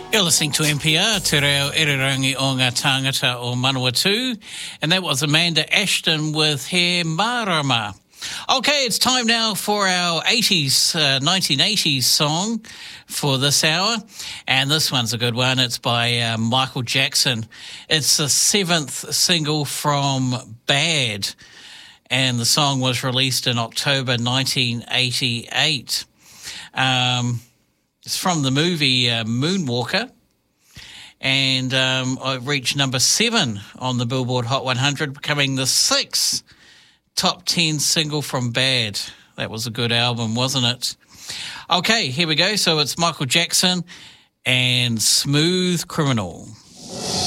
You're listening to NPR, Te Reo Irirangi o ngā Tāngata o Manawatu, and that was Amanda Ashton with He Marama. Okay, it's time now for our 1980s song for this hour, and this one's a good one. It's by Michael Jackson. It's the 7th single from Bad, and the song was released in October 1988. It's from the movie Moonwalker, and it reached number 7 on the Billboard Hot 100, becoming the 6th top 10 single from Bad. That was a good album, wasn't it? Okay, here we go. So it's Michael Jackson and Smooth Criminal.